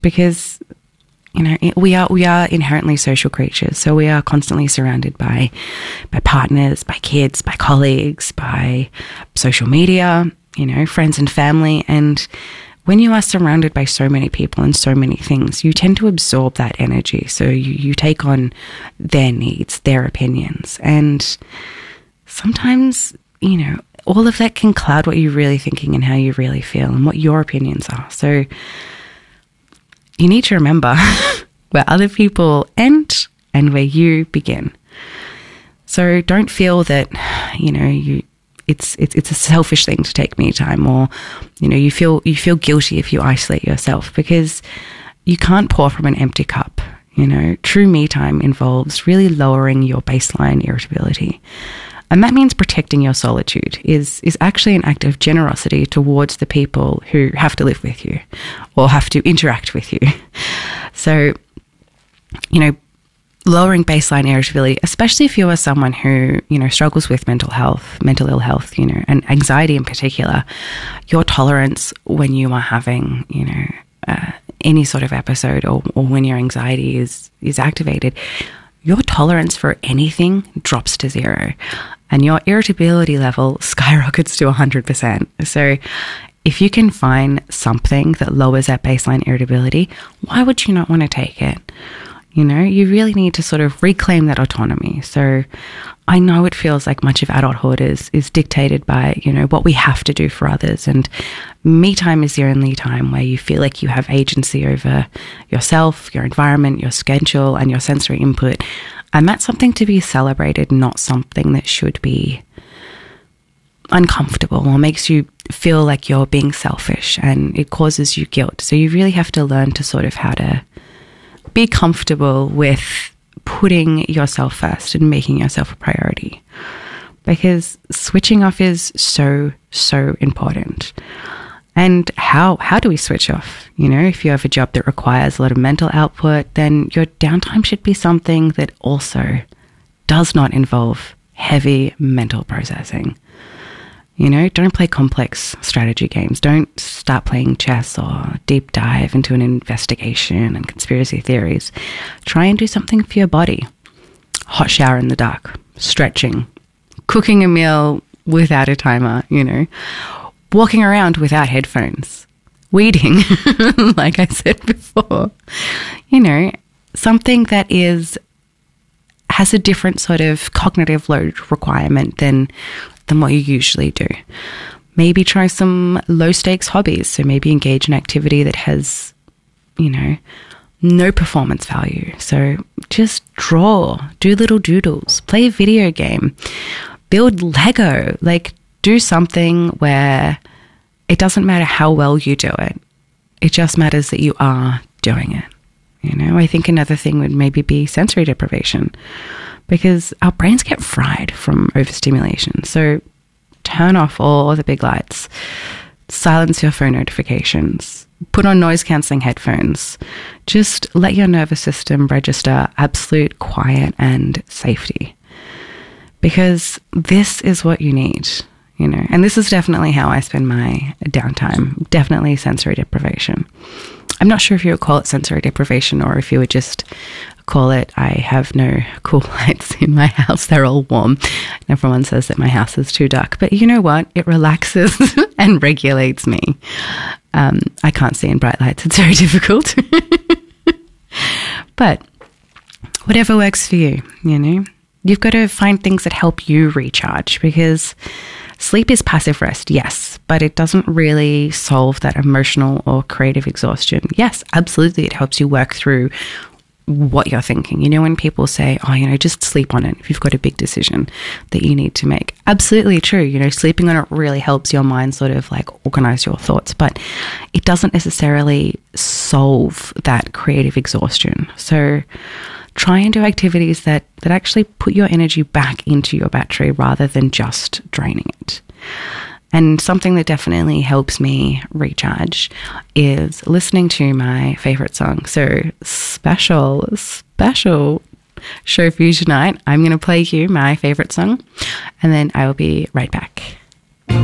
because, you know, we are inherently social creatures. So we are constantly surrounded by partners, by kids, by colleagues, by social media, you know, friends and family. And when you are surrounded by so many people and so many things, you tend to absorb that energy. So you take on their needs, their opinions. And sometimes, you know, all of that can cloud what you're really thinking and how you really feel and what your opinions are. So you need to remember where other people end and where you begin. So don't feel that, you know, it's a selfish thing to take me time, or, you know, you feel guilty if you isolate yourself, because you can't pour from an empty cup. You know, true me time involves really lowering your baseline irritability. And that means protecting your solitude is actually an act of generosity towards the people who have to live with you or have to interact with you. So, you know, lowering baseline irritability, especially if you are someone who, you know, struggles with mental ill health, you know, and anxiety in particular, your tolerance when you are having, you know, any sort of episode or when your anxiety is activated, your tolerance for anything drops to zero and your irritability level skyrockets to 100%. So if you can find something that lowers that baseline irritability, why would you not want to take it? You know, you really need to sort of reclaim that autonomy. So I know it feels like much of adulthood is dictated by, you know, what we have to do for others. And me time is the only time where you feel like you have agency over yourself, your environment, your schedule, and your sensory input. And that's something to be celebrated, not something that should be uncomfortable or makes you feel like you're being selfish and it causes you guilt. So you really have to learn to sort of how to be comfortable with putting yourself first and making yourself a priority, because switching off is so important. And how do we switch off? You know, if you have a job that requires a lot of mental output, then your downtime should be something that also does not involve heavy mental processing. You know, don't play complex strategy games. Don't start playing chess or deep dive into an investigation and conspiracy theories. Try and do something for your body. Hot shower in the dark, stretching, cooking a meal without a timer, you know, walking around without headphones, weeding, like I said before, you know, something that has a different sort of cognitive load requirement than what you usually do. Maybe try some low stakes hobbies. So maybe engage in activity that has, you know, no performance value. So just draw, do little doodles, play a video game, build Lego, like do something where it doesn't matter how well you do it. It just matters that you are doing it. You know, I think another thing would maybe be sensory deprivation, because our brains get fried from overstimulation. So turn off all the big lights, silence your phone notifications, put on noise-cancelling headphones. Just let your nervous system register absolute quiet and safety, because this is what you need, you know. And this is definitely how I spend my downtime, definitely sensory deprivation. I'm not sure if you would call it sensory deprivation or if you would just call it, I have no cool lights in my house. They're all warm. And everyone says that my house is too dark. But you know what? It relaxes and regulates me. I can't see in bright lights. It's very difficult. But whatever works for you, you know. You've got to find things that help you recharge, because sleep is passive rest, yes, but it doesn't really solve that emotional or creative exhaustion. Yes, absolutely, it helps you work through what you're thinking. You know, when people say, oh, you know, just sleep on it if you've got a big decision that you need to make. Absolutely true. You know, sleeping on it really helps your mind sort of like organize your thoughts, but it doesn't necessarily solve that creative exhaustion. So try and do activities that actually put your energy back into your battery rather than just draining it. And something that definitely helps me recharge is listening to my favorite song. So special show for you tonight. I'm going to play you my favorite song and then I will be right back.